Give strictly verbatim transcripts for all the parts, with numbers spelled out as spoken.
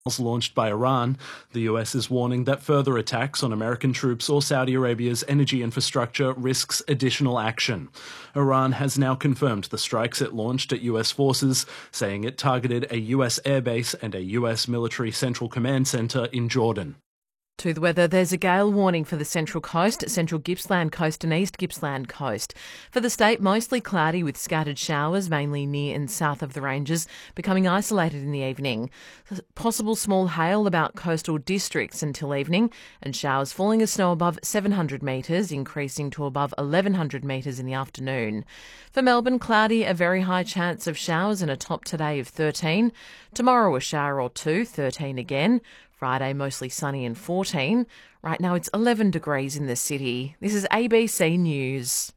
launched by Iran. The U S is warning that further attacks on American troops or Saudi Arabia's energy infrastructure risks additional action. Iran has now confirmed the strikes it launched at U S forces, saying it targeted a U S airbase and a U S military central command centre in Jordan. To the weather, there's a gale warning for the Central Coast, Central Gippsland Coast and East Gippsland Coast. For the state, mostly cloudy with scattered showers, mainly near and south of the ranges, becoming isolated in the evening. Possible small hail about coastal districts until evening, and showers falling as snow above seven hundred metres, increasing to above eleven hundred metres in the afternoon. For Melbourne, cloudy, a very high chance of showers and a top today of thirteen. Tomorrow, a shower or two, thirteen again. Friday, mostly sunny and fourteen. Right now it's eleven degrees in the city. This is A B C News.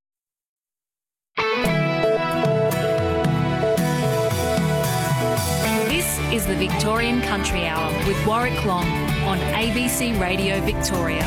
This is the Victorian Country Hour with Warwick Long on A B C Radio Victoria.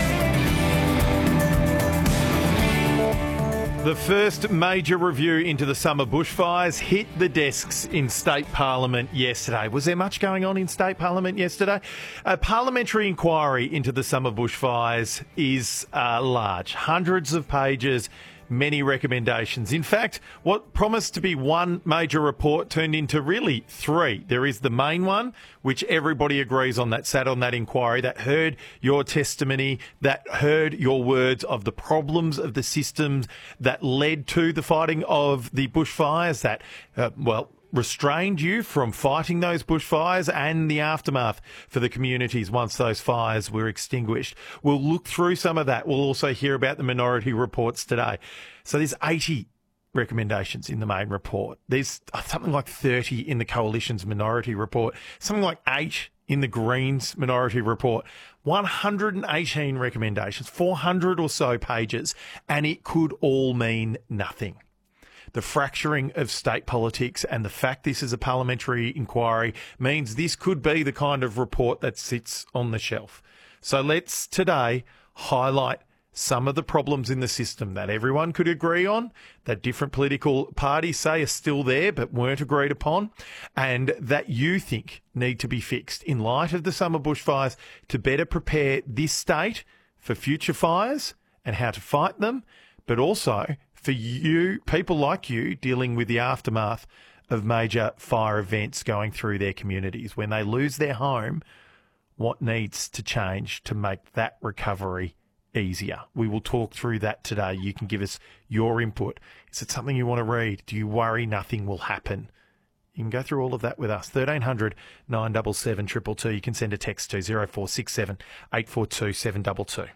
The first major review into the summer bushfires hit the desks in State Parliament yesterday. Was there much going on in State Parliament yesterday? A parliamentary inquiry into the summer bushfires is uh, large. Hundreds of pages, many recommendations. In fact, what promised to be one major report turned into really three. There is the main one, which everybody agrees on, that sat on that inquiry, that heard your testimony, that heard your words of the problems of the systems that led to the fighting of the bushfires, that, uh, well, restrained you from fighting those bushfires and the aftermath for the communities once those fires were extinguished. We'll look through some of that. We'll also hear about the minority reports today. So there's eighty recommendations in the main report. There's something like thirty in the Coalition's minority report, something like eight in the Greens minority report. one hundred eighteen recommendations, four hundred or so pages, and it could all mean nothing. The fracturing of state politics and the fact this is a parliamentary inquiry means this could be the kind of report that sits on the shelf. So let's today highlight some of the problems in the system that everyone could agree on, that different political parties say are still there but weren't agreed upon, and that you think need to be fixed in light of the summer bushfires to better prepare this state for future fires and how to fight them, but also for you, people like you, dealing with the aftermath of major fire events going through their communities. When they lose their home, what needs to change to make that recovery easier? We will talk through that today. You can give us your input. Is it something you want to read? Do you worry nothing will happen? You can go through all of that with us. thirteen hundred, nine seven seven, two two two. You can send a text to zero four six seven, eight four two, seven two two.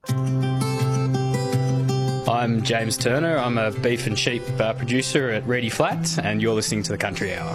I'm James Turner. I'm a beef and sheep uh, producer at Reedy Flats, and you're listening to the Country Hour.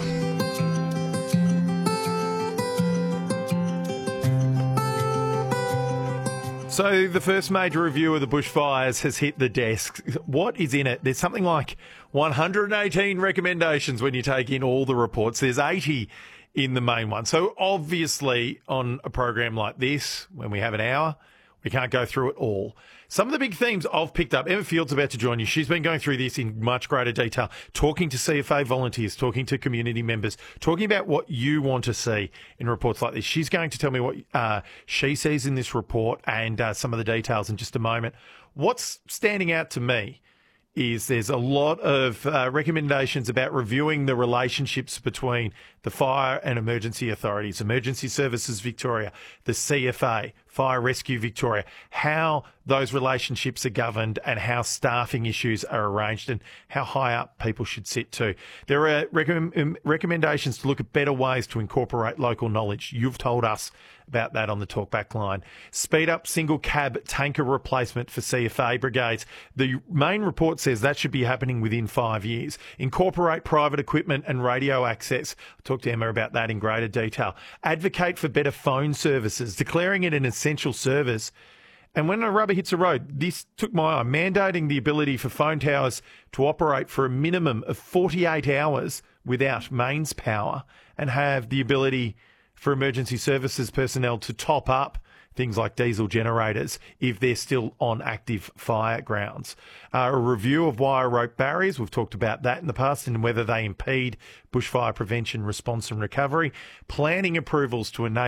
So the first major review of the bushfires has hit the desk. What is in it? There's something like one hundred eighteen recommendations when you take in all the reports. There's eighty in the main one. So obviously on a program like this, when we have an hour, we can't go through it all. Some of the big themes I've picked up, Emma Field's about to join you. She's been going through this in much greater detail, talking to C F A volunteers, talking to community members, talking about what you want to see in reports like this. She's going to tell me what uh, she sees in this report and uh, some of the details in just a moment. What's standing out to me is there's a lot of uh, recommendations about reviewing the relationships between the fire and emergency authorities, Emergency Services Victoria, the C F A, Fire Rescue Victoria, how those relationships are governed and how staffing issues are arranged and how high up people should sit too. There are rec- recommendations to look at better ways to incorporate local knowledge. You've told us about that on the talkback line. Speed up single cab tanker replacement for C F A brigades. The main report says that should be happening within five years. Incorporate private equipment and radio access. I'll talk to Emma about that in greater detail. Advocate for better phone services, declaring it an essential service. And when a rubber hits the road, this took my eye, mandating the ability for phone towers to operate for a minimum of forty-eight hours without mains power and have the ability for emergency services personnel to top up things like diesel generators if they're still on active fire grounds. Uh, a review of wire rope barriers, we've talked about that in the past and whether they impede bushfire prevention, response and recovery. Planning approvals to enable